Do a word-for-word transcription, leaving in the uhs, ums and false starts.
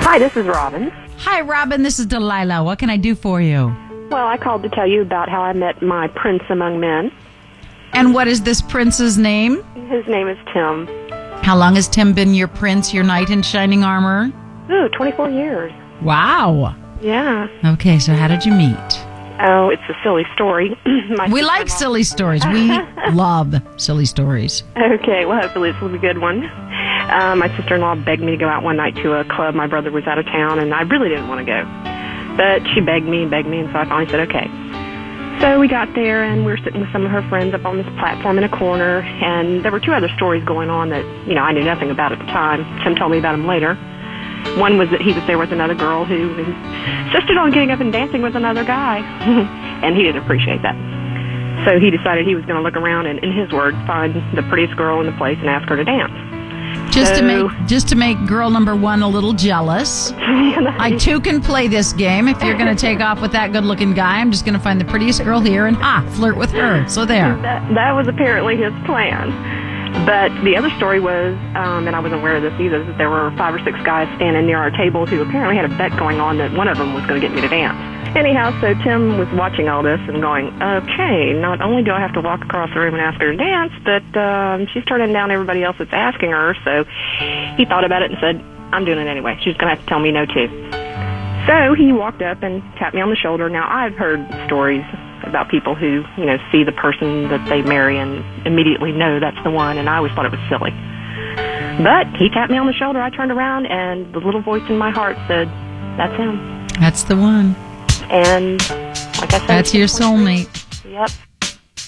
Hi, this is Robin. Hi, Robin. This is Delilah. What can I do for you? Well, I called to tell you about how I met my prince among men. And what is this prince's name? His name is Tim. How long has Tim been your prince, your knight in shining armor? Ooh, twenty-four years. Wow. Yeah. Okay, so how did you meet? Oh, it's a silly story. My We like silly stories. We love silly stories. Okay, well, hopefully this will be a good one. Uh, my sister-in-law begged me to go out one night to a club. My brother was out of town, and I really didn't want to go. But she begged me and begged me, and so I finally said, okay. So we got there, and we were sitting with some of her friends up on this platform in a corner, and there were two other stories going on that, you know, I knew nothing about at the time. Tim told me about them later. One was that he was there with another girl who insisted on getting up and dancing with another guy, and he didn't appreciate that. So he decided he was going to look around and, in his words, find the prettiest girl in the place and ask her to dance. Just so, to make just to make girl number one a little jealous. I too can play this game. If you're going to take off with that good-looking guy, I'm just going to find the prettiest girl here and ha, flirt with her. So there. That, that was apparently his plan. But the other story was, um, and I wasn't aware of this either, that there were five or six guys standing near our table who apparently had a bet going on that one of them was going to get me to dance. Anyhow, so Tim was watching all this and going, okay, not only do I have to walk across the room and ask her to dance, but um, she's turning down everybody else that's asking her. So he thought about it and said, I'm doing it anyway. She's going to have to tell me no, too. So he walked up and tapped me on the shoulder. Now, I've heard stories about people who, you know, see the person that they marry and immediately know that's the one, and I always thought it was silly. But he tapped me on the shoulder. I turned around, and the little voice in my heart said, that's him. That's the one. And like I said, that's your soulmate. Yep.